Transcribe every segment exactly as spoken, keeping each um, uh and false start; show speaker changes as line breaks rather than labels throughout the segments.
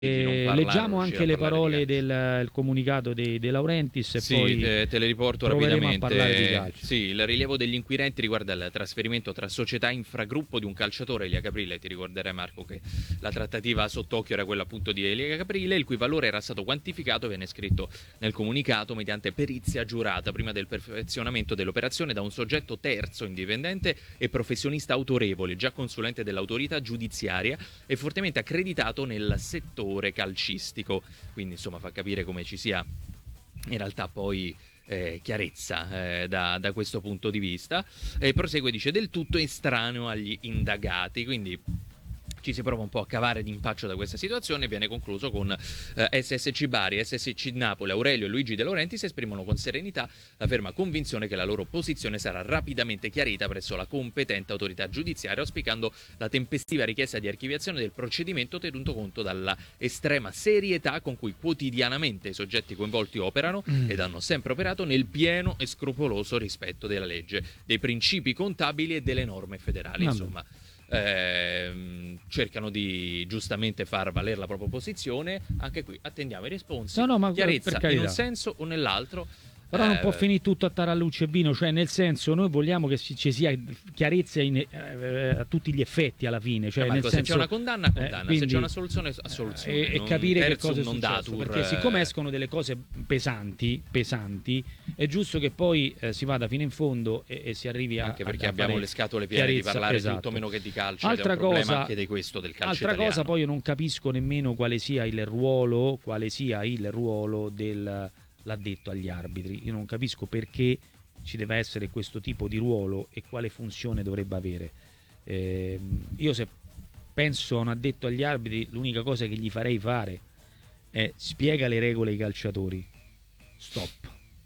Eh,
parlare,
leggiamo anche le parole del il comunicato di De Laurentiis e
sì,
poi
te, te le riporto
proveremo a parlare di
rapidamente.
calcio.
Sì, il rilievo degli inquirenti riguarda il trasferimento tra società infragruppo di un calciatore, Elia Caprile. Ti ricorderai, Marco, che la trattativa sott'occhio era quella appunto di Elia Caprile, il cui valore era stato quantificato, viene scritto nel comunicato, mediante perizia giurata prima del perfezionamento dell'operazione da un soggetto terzo, indipendente e professionista autorevole, già consulente dell'autorità giudiziaria e fortemente accreditato nel settore calcistico. Quindi insomma fa capire come ci sia in realtà poi eh, chiarezza eh, da, da questo punto di vista. E prosegue, dice, del tutto estraneo agli indagati, quindi ci si prova un po' a cavare d'impaccio da questa situazione. Viene concluso con eh, S S C Bari, S S C Napoli, Aurelio e Luigi De Laurentiis esprimono con serenità la ferma convinzione che la loro posizione sarà rapidamente chiarita presso la competente autorità giudiziaria, auspicando la tempestiva richiesta di archiviazione del procedimento, tenuto conto dalla estrema serietà con cui quotidianamente i soggetti coinvolti operano mm. ed hanno sempre operato nel pieno e scrupoloso rispetto della legge, dei principi contabili e delle norme federali. Vabbè. Insomma, Eh, cercano di giustamente far valere la propria posizione. Anche qui attendiamo i responsi.
No, no, ma
chiarezza
per
in un senso o nell'altro.
Però
eh,
non può finire tutto a taralluce e vino, cioè nel senso noi vogliamo che ci sia chiarezza in, eh, a tutti gli effetti alla fine, cioè
Marco,
nel
se
senso,
c'è una condanna, condanna,
eh, quindi,
se c'è una soluzione, a soluzione.
E, e capire che cosa è
non
successo,
datur,
perché siccome escono delle cose pesanti, pesanti, è giusto che poi eh, si vada fino in fondo e, e si arrivi a
anche perché
a
abbiamo le scatole piene
chiarezza,
di parlare
esatto.
tutto meno che di calcio.
Altra
ed è un
cosa,
anche di questo del calcio
altra
italiano.
cosa, poi io non capisco nemmeno quale sia il ruolo, quale sia il ruolo del l'addetto agli arbitri. Io non capisco perché ci deve essere questo tipo di ruolo e quale funzione dovrebbe avere. Eh, io se penso a un addetto agli arbitri, l'unica cosa che gli farei fare è spiega le regole ai calciatori. Stop.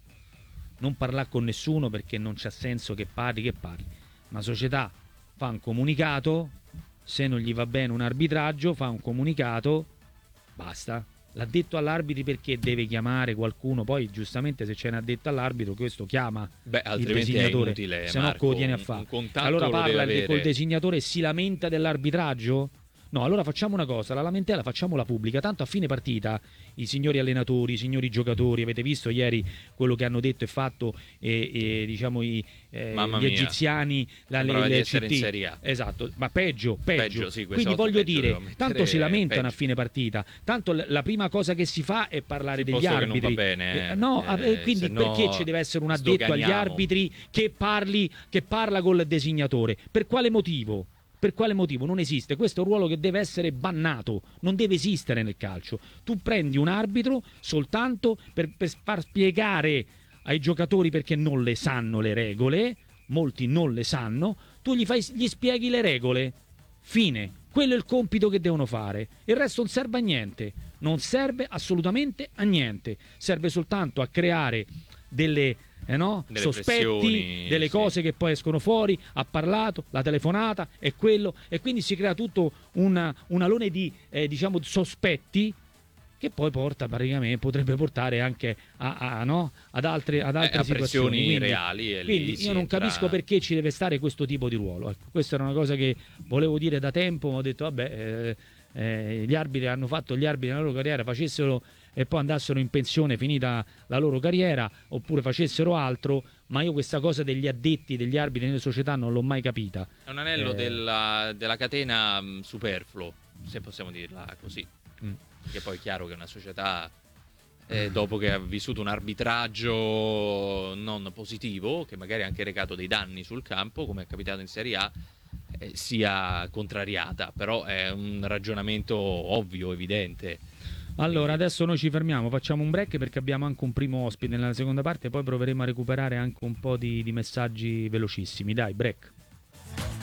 Non parlare con nessuno, perché non c'ha senso che parli, che parli. Una società fa un comunicato, se non gli va bene un arbitraggio, fa un comunicato, basta. L'addetto all'arbitro perché deve chiamare qualcuno? Poi giustamente se c'è un addetto all'arbitro questo chiama
Beh,
il designatore,
è inutile,
se no
Marco,
lo tiene a fare.
Allora
parla col designatore e si lamenta dell'arbitraggio? No, allora facciamo una cosa, la lamentela facciamola pubblica, tanto a fine partita i signori allenatori, i signori giocatori, avete visto ieri quello che hanno detto e fatto e, e, diciamo i, eh, gli egiziani, la, le, le C T. In Serie A. Esatto, ma peggio, peggio. peggio sì, quindi voglio dire, tanto si lamentano peggio. A fine partita, tanto la prima cosa che si fa è parlare si degli arbitri.
Che non va bene,
eh, no, eh, quindi perché ci deve essere un addetto agli arbitri che parli, che parla col designatore? Per quale motivo? Per quale motivo? Non esiste. Questo è un ruolo che deve essere bannato, non deve esistere nel calcio. Tu prendi un arbitro soltanto per, per far spiegare ai giocatori, perché non le sanno le regole, molti non le sanno, tu gli, fai, gli spieghi le regole, fine. Quello è il compito che devono fare. Il resto non serve a niente, non serve assolutamente a niente, serve soltanto a creare delle... Eh no? sospetti, delle cose sì. che poi escono fuori, ha parlato, la telefonata e quello, e quindi si crea tutto una, un alone di eh, diciamo sospetti che poi porta praticamente, potrebbe portare anche a, a, no? ad altre, ad altre
eh,
situazioni
quindi,
reali
e
quindi io non
entra...
capisco perché ci deve stare questo tipo di ruolo. Ecco, questa era una cosa che volevo dire da tempo, ma ho detto vabbè, eh, eh, gli arbitri hanno fatto gli arbitri nella loro carriera, facessero e poi andassero in pensione finita la loro carriera, oppure facessero altro, ma io questa cosa degli addetti, degli arbitri nelle società non l'ho mai capita.
È un anello
eh...
della, della catena mh, superfluo, se possiamo dirla così, mm. Perché poi è chiaro che una società, eh, dopo che ha vissuto un arbitraggio non positivo, che magari ha anche recato dei danni sul campo, come è capitato in Serie A, eh, sia contrariata, però è un ragionamento ovvio, evidente.
Allora, adesso noi ci fermiamo, facciamo un break perché abbiamo anche un primo ospite nella seconda parte, poi proveremo a recuperare anche un po' di, di messaggi velocissimi. Dai, break.